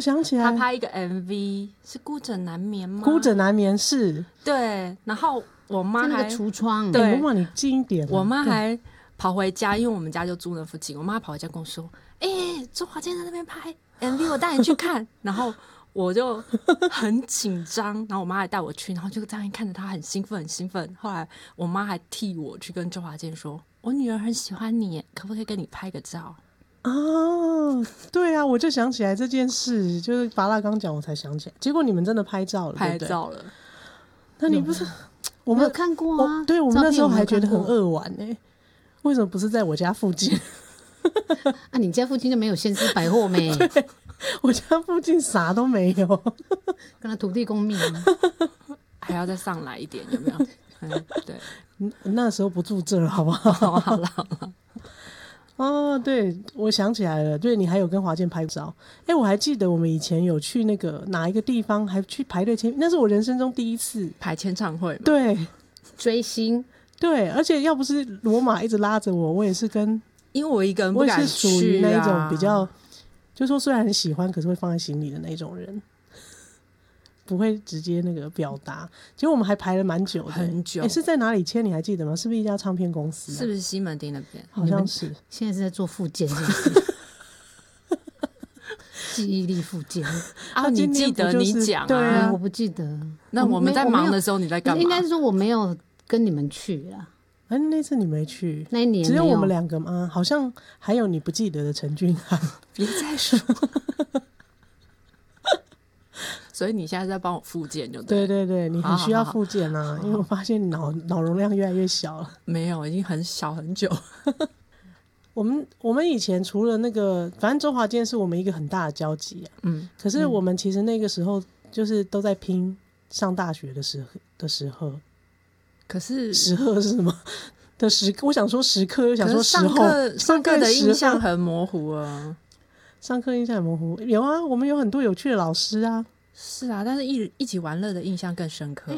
想起来， 他拍一个 MV 是孤枕难眠吗？ 孤枕难眠是， 对，然后我妈还在那个橱窗， 对罗马你近一点啊， 我妈还跑回家，因为我们家就住那附近，我妈跑回家跟我说：“周华健在那边拍 MV， 我带你去看。”然后我就很紧张，然后我妈还带我去，然后就这样看着他很兴奋，很兴奋。后来我妈还替我去跟周华健说：“我女儿很喜欢你，可不可以跟你拍个照？” 哦，对啊，我就想起来这件事，就是巴拉刚讲我才想起来，结果你们真的拍照了， 拍照了。 那你不是我们有看过啊？ 对，我们那时候还觉得很照片扼腕呢，为什么不是在我家附近？ 啊，你家附近就没有先施百货没？ 我家附近啥都没有， 跟他土地公庙， 还要再上来一点，有没有？对， 那时候不住这了，好不好？ 好了。 哦，对，我想起来了，对，你还有跟华健拍照。我还记得我们以前有去那个哪一个地方，还去排队签，那是我人生中第一次排签唱会嘛。 对追星， 对，而且要不是罗马一直拉着我，我也是因为我一个人不我也敢是属于去啊， 那一种比较，就说虽然很喜欢，可是会放在心里的那种人，不会直接那个表达。结果我们还排了蛮久的， 很久是在哪里签？你还记得吗？是不是一家唱片公司是不是西门町那边？ 好像是。 现在是在做复健，是不是？记忆力复健啊，你记得你讲对啊我不记得。 那我们在忙的时候你在干嘛？ 应该是说我没有跟你们去啊。 那次你没去， 那一年只有我们两个吗？好像还有你不记得的陈俊翰。 别再说。所以你现在在帮我复健就对。 对对对，你很需要复健啊，因为我发现你脑容量越来越小了。 没有，已经很小很久。 我们以前除了那个，反正周华健是我们一个很大的交集啊。可是我们其实那个时候就是都在拼上大学的时候。 可是时刻是什么的时刻？我想说时刻，又想说时候。 上课的印象很模糊啊。 上课印象很模糊，有啊，我们有很多有趣的老师啊。 是啊，但是一起玩乐的印象更深刻。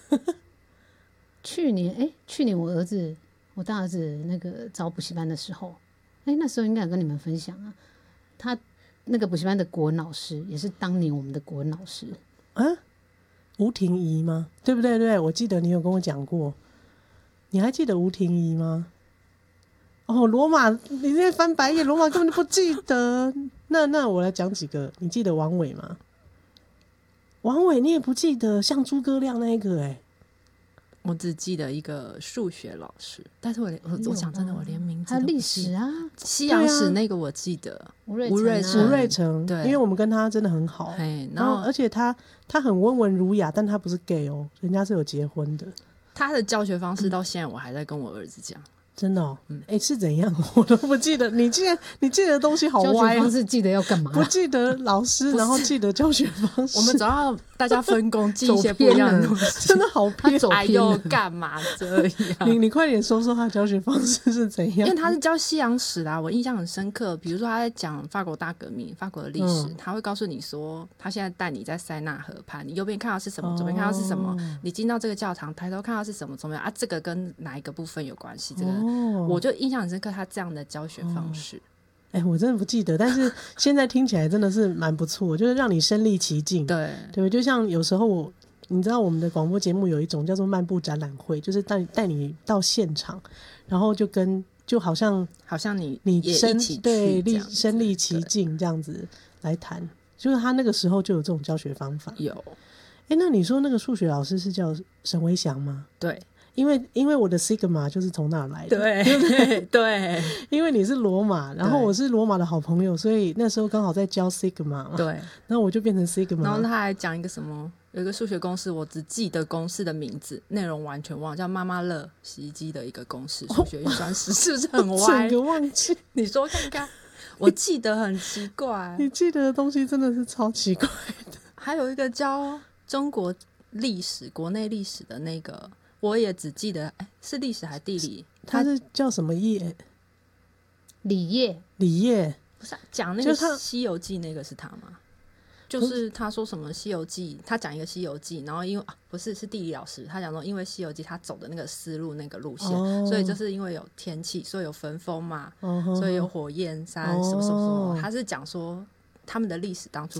去年我大儿子那个找补习班的时候，那时候应该有跟你们分享啊，他那个补习班的国文老师也是当年我们的国文老师啊。吴婷怡吗？对不对？对，我记得你有跟我讲过。你还记得吴婷怡吗？哦，罗马，你在翻白眼，罗马根本就不记得。那我来讲几个，你记得王伟吗？王伟你也不记得，像诸葛亮那一个我只记得一个数学老师，但是我讲真的，我连名字还有历都不记得史啊， 西洋史那个我记得， 吴瑞成， 对， 因为我们跟他真的很好，然后而且他很温文儒雅，但他不是 gay 哦，人家是有结婚的。 他的教学方式到现在我还在跟我儿子讲。 真的是怎样我都不记得。你记得的东西好歪， 教学方式记得要干嘛？ 不记得老师，然后记得教学方式。 我们总要大家分工，记一些不一样的东西。 真的好偏， 哎呦， 干嘛这样？ 你快点说说他教学方式是怎样？ 因为他是教西洋史啦，我印象很深刻。比如说他在讲法国大革命、法国的历史，他会告诉你说，他现在带你在塞纳河畔，你右边看到是什么，左边看到是什么，你进到这个教堂，抬头看到是什么，怎么样啊？这个跟哪一个部分有关系？这个我就印象很深刻，他这样的教学方式。 我真的不记得，但是现在听起来真的是蛮不错，就是让你身临其境。对，就像有时候你知道我们的广播节目有一种叫做漫步展览会，就是带你到现场，然后就好像你也一起对身临其境这样子来谈，就是他那个时候就有这种教学方法。 有。 那你说那个数学老师是叫沈维祥吗？ 对。 因为我的 Sigma 就是从那儿来的， 对， 因为你是罗马，然后我是罗马的好朋友，所以那时候刚好在教 Sigma 嘛， 对， 然后我就变成 Sigma， 然后他还讲一个什么，有一个数学公式，我只记得公式的名字，内容完全忘了，叫妈妈乐洗衣机的一个公式，数学运算式，是不是很歪？ 整个忘记， 你说看看，我记得很奇怪， 你记得的东西真的是超奇怪的。 还有一个教中国历史、国内历史的那个。我也只记得，是历史还是地理？ 他是叫什么业？ 李业， 不是讲那个《西游记》那个是他吗？就是他说什么《西游记》，他讲一个《西游记》，然后因为不是地理老师，他讲说因为《西游记》他走的那个思路那个路线，所以就是因为有天气，所以有焚风嘛，所以有火焰山什么什么什么。他是讲说他们的历史当初